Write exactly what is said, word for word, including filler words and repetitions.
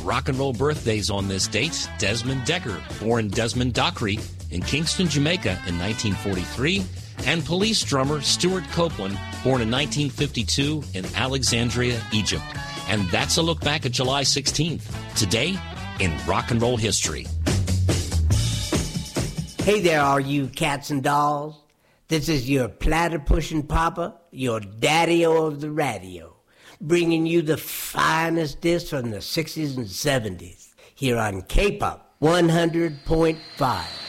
rock and roll birthdays on this date. Desmond Decker, born Desmond Dockery in Kingston, Jamaica in nineteen forty-three, and Police drummer Stuart Copeland, born in nineteen fifty-two in Alexandria, Egypt. And that's a look back at July sixteenth, today in rock and roll history. Hey there, all you cats and dolls. This is your platter-pushing papa, your daddy-o of the radio, bringing you the finest discs from the sixties and seventies here on K-Pop one hundred point five.